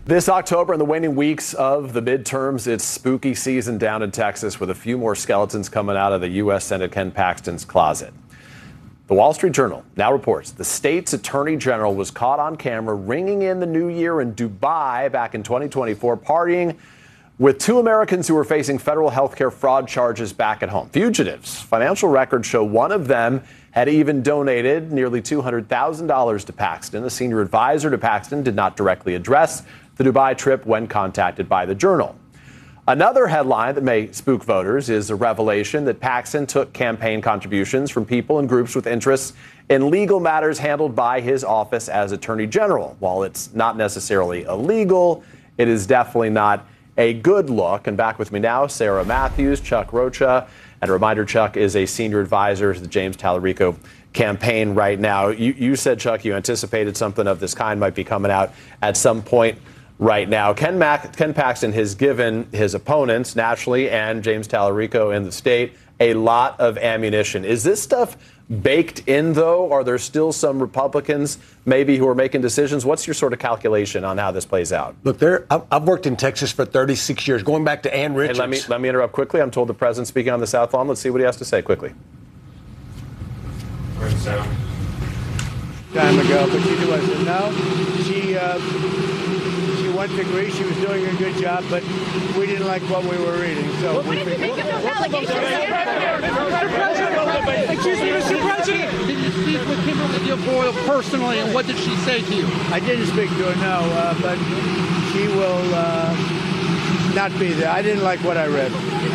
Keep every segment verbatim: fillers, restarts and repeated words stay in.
This October, in the waning weeks of the midterms, it's spooky season down in Texas with a few more skeletons coming out of the U S Senator Ken Paxton's closet. The Wall Street Journal now reports the state's attorney general was caught on camera ringing in the new year in Dubai back in twenty twenty-four, partying with two Americans who were facing federal healthcare fraud charges back at home. Fugitives' financial records show one of them had even donated nearly two hundred thousand dollars to Paxton. A senior advisor to Paxton did not directly address the Dubai trip when contacted by the Journal. Another headline that may spook voters is a revelation that Paxton took campaign contributions from people and groups with interests in legal matters handled by his office as Attorney General. While it's not necessarily illegal, it is definitely not a good look. And back with me now, Sarah Matthews, Chuck Rocha. And a reminder, Chuck is a senior advisor to the James Tallarico campaign right now. You, you said, Chuck, you anticipated something of this kind might be coming out at some point right now. Ken, Mac- Ken Paxton has given his opponents nationally and James Tallarico in the state a lot of ammunition. Is this stuff baked in, though? Are there still some Republicans maybe who are making decisions? What's your sort of calculation on how this plays out? Look, there. I've worked in Texas for thirty-six years, going back to Ann Richards. Hey, let me let me interrupt quickly. I'm told the president's speaking on the South Lawn. Let's see what he has to say quickly. Time ago, but she wasn't. No, she uh, she went to Greece. She was doing a good job, but we didn't like what we were reading. So what we did you think of those allegations? Excuse me, Mister President. Did you speak with Kimberly Guilfoyle personally, and what did she say to you? I didn't speak to her, no, uh, but she will uh, not be there. I didn't like what I read.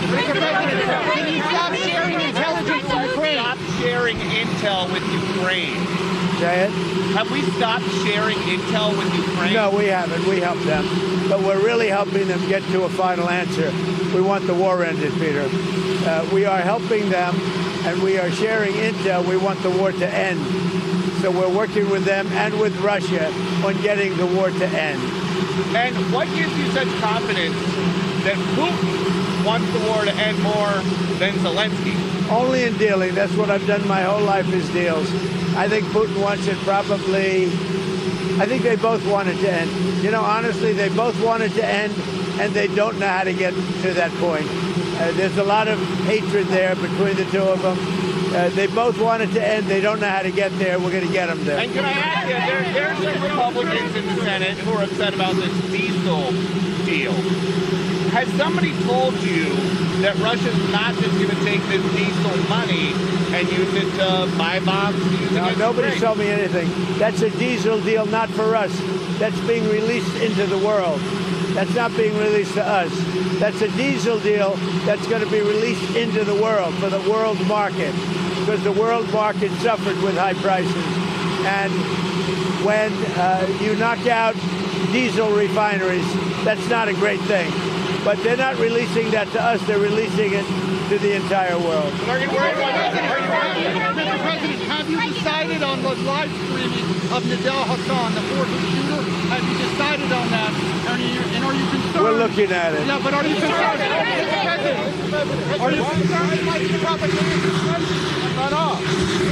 Can you stop sharing intelligence with Ukraine? Stop sharing intel with Ukraine. Say it? Have we stopped sharing intel with Ukraine? No, we haven't. We helped them. But we're really helping them get to a final answer. We want the war ended, Peter. Uh, we are helping them, and we are sharing intel. We want the war to end. So we're working with them and with Russia on getting the war to end. And what gives you such confidence that Putin wants the war to end more than Zelensky? Only in dealing. That's what I've done my whole life, is deals. I think Putin wants it probably, I think they both want it to end. You know, honestly, they both want it to end, and they don't know how to get to that point. Uh, there's a lot of hatred there between the two of them. Uh, they both want it to end. They don't know how to get there. We're going to get them there. And can I ask you, there, there are some Republicans in the Senate who are upset about this diesel deal. Has somebody told you that Russia's not just going to take this diesel money and use it to buy bombs? No, nobody told me anything. That's a diesel deal, not for us. That's being released into the world. That's not being released to us. That's a diesel deal that's going to be released into the world for the world market, because the world market suffered with high prices. And when uh, you knock out diesel refineries, that's not a great thing. But they're not releasing that to us. They're releasing it to the entire world. Are you worried about that? Are you worried? Mister President, have you decided on the live streaming of Nidal Hassan, the fourth shooter? Have you decided on that? Are you, and are you concerned? We're looking at it. Yeah, but are you concerned? Mister President, are you concerned about the propaganda? Not all.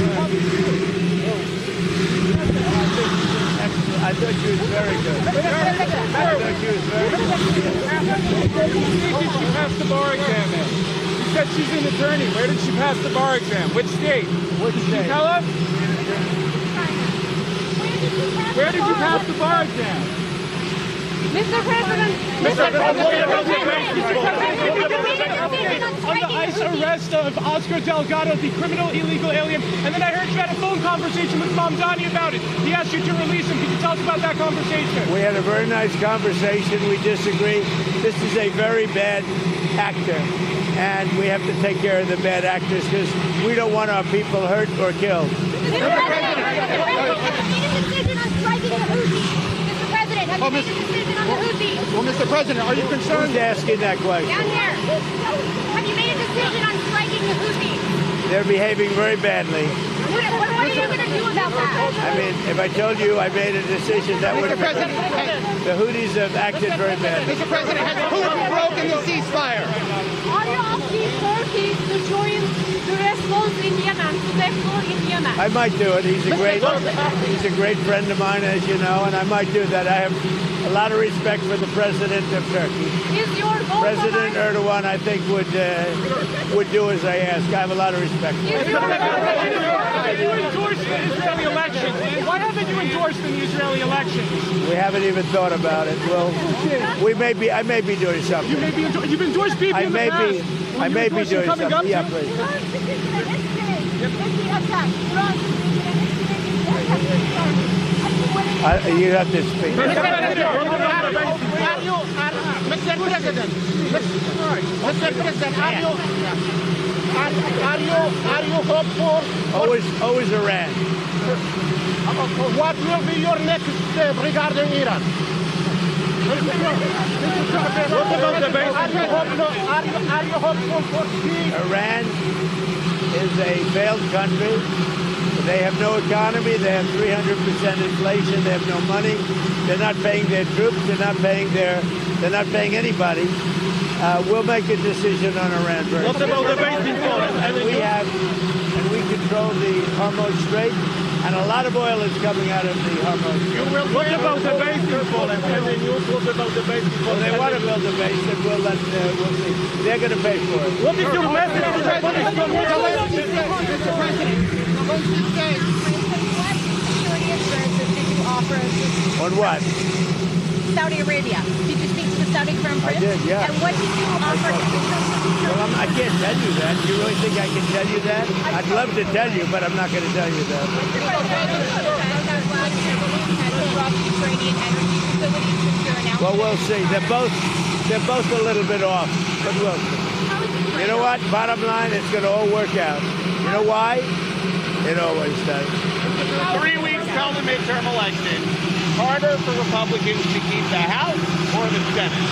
I thought she was very good. I thought she was very good. Where did she pass the bar exam in? She said she's an attorney. Where did she pass the bar exam? Which state? Which Did state? you tell us? Where did you pass the bar exam? Mister President, Mister President, on the ICE arrest of Oscar Delgado, the criminal illegal alien, and then I heard you had a phone conversation with Mamdani about it. He asked you to release him. Can you tell us about that conversation? We had a very nice conversation. We disagree. This is a very bad actor, and we have to take care of the bad actors because we don't want our people hurt or killed. Mister President, have you made a decision on strike Oh, the Houthis? Mister President, have you made a decision on the Houthis? Well, Mister President, are you concerned? Who's asking that question? Down here. Have you made a decision on striking the Houthis? They're behaving very badly. What, what are you going to do about that? I mean, if I told you I made a decision, that would Mister have President, been... The Houthis have acted very badly. Mister President, has Putin broken the ceasefire? Are you asking Turkey to join the response in Yemen, to the floor in Yemen? I might do it. He's a great, he's a great friend of mine, as you know, and I might do that. I have a lot of respect for the president of Turkey. Is your vote President behind- Erdogan, I think, would uh, would do as I ask. I have a lot of respect for him. Is your Have you endorsed the Israeli elections? Why haven't you endorsed the Israeli elections? We haven't even thought about it. Well, we may be. I may be doing something. You may be endo- you've endorsed people I in the may past. be. Will I you may be endorse them doing coming something. up Yeah, to? please. I, you have to speak. Mister President, are you, are, Mister President, Mister President, are you, are, are you, are you hopeful? Always, always Iran. What will be your next step regarding Iran? What about the base? Are you hopeful, are you, are you hopeful for peace? Iran is a failed country. They have no economy. They have three hundred percent inflation. They have no money. They're not paying their troops. They're not paying their. They're not paying anybody. Uh, we'll make a decision on Iran very soon. What about the base in Poland? We have, and we control the Hormuz Strait, and a lot of oil is coming out of the Hormuz Strait. What about the base in Poland? Have the news what about the base in Well, Poland? they want to build a base, and we'll let. Uh, we'll see. They're going to pay for it. What is your message to the Mister President, Zelensky says What security assurances did you offer On what? Saudi Arabia? Did you speak to the Saudi Crown Prince? did, yeah. And what did you offer in terms of security? Well, I'm, I can't tell you that. You really think I can tell you that? I'd love to tell you, but I'm not going to tell you that. Mister President, that Vladimir Putin has disrupted Ukrainian energy facilities since your announcement. Well, we'll see. They're both, they're both a little bit off, but we'll see. You know what? Bottom line, it's going to all work out. You know why? It always does. Three weeks till the midterm election. Harder for Republicans to keep the House or the Senate?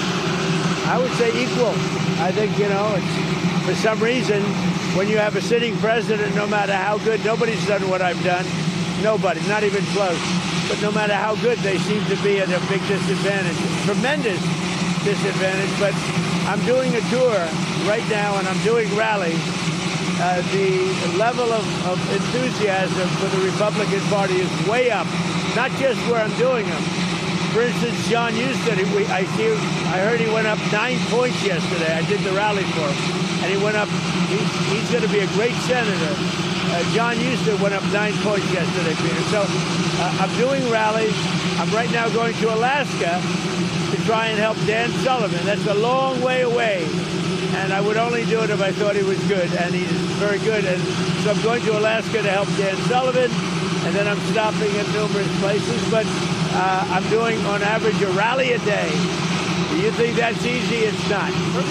I would say equal. I think, you know, it's, for some reason, when you have a sitting president, no matter how good, nobody's done what I've done. Nobody, not even close. But no matter how good, they seem to be at a big disadvantage. Tremendous disadvantage. But I'm doing a tour right now, and I'm doing rallies. Uh, the level of, of enthusiasm for the Republican Party is way up. Not just where I'm doing them. For instance, John Huston, we, I, see, I heard he went up nine points yesterday. I did the rally for him. And he went up, he's, he's going to be a great senator. Uh, John Huston went up nine points yesterday, Peter. So uh, I'm doing rallies. I'm right now going to Alaska to try and help Dan Sullivan. That's a long way away. And I would only do it if I thought he was good. And he's very good. And so I'm going to Alaska to help Dan Sullivan. And then I'm stopping at numerous places. But uh, I'm doing, on average, a rally a day. Do you think that's easy? It's not.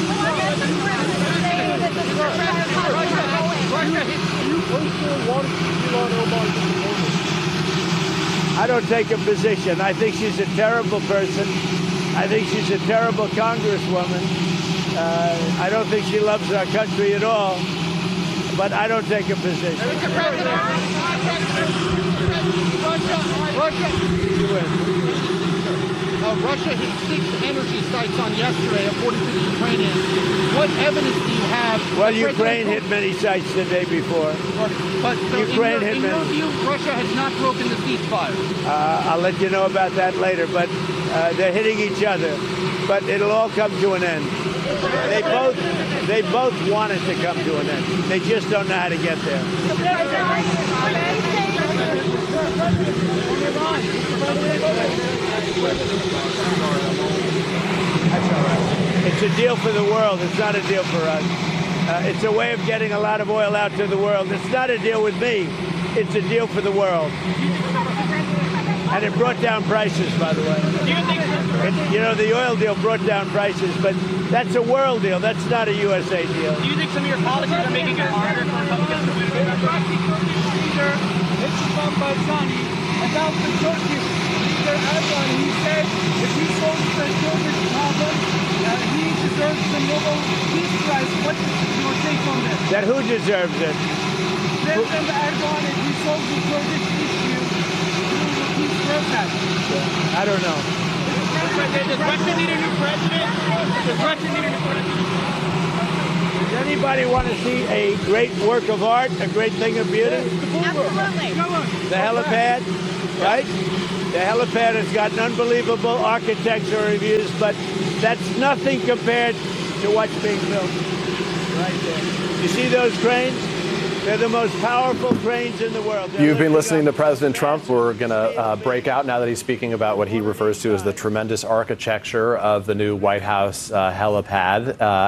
I don't take a position. I think she's a terrible person. I think she's a terrible congresswoman. Uh, I don't think she loves our country at all. But I don't take a position. Mister President, Russia, Russia, You win. uh, Russia hit six energy sites on yesterday, according to the Ukrainians. What evidence do you have? Well, that Ukraine President- hit many sites the day before. But so Ukraine in, hit your, in your many. view, Russia has not broken the ceasefire. Uh, I'll let you know about that later. But uh, they're hitting each other. But it'll all come to an end. They both, they both want it to come to an end. They just don't know how to get there. That's all right. It's a deal for the world. It's not a deal for us. Uh, it's a way of getting a lot of oil out to the world. It's not a deal with me. It's a deal for the world. And it brought down prices, by the way. It, you know, the oil deal brought down prices, but that's a world deal. That's not a U S A deal. Do you think some of your policies are making it harder for Republicans to win? Leader Islam Barzani about the Turkish leader Erdogan. He said if he solves the Kurdish problem, uh, he deserves the Nobel Peace Prize. What is your take on this? That who deserves it? President Erdogan, if he solves the Kurdish issue through the peace process. I don't know. Does Russia need a new president? Does Russia need a new president? Does anybody want to see a great work of art, a great thing of beauty? Absolutely. The helipad, right? The helipad has gotten unbelievable architectural reviews, but that's nothing compared to what's being built right there. You see those cranes? They're the most powerful cranes in the world. They're You've been lifting listening to up- President Trump. We're going to uh, break out now that he's speaking about what he refers to as the tremendous architecture of the new White House uh, helipad. Uh,